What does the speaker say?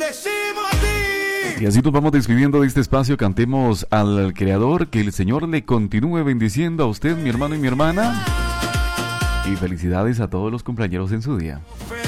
Y así nos vamos despidiendo de este espacio. Cantemos al Creador, que el Señor le continúe bendiciendo a usted, mi hermano y mi hermana. Y felicidades a todos los cumpleañeros en su día.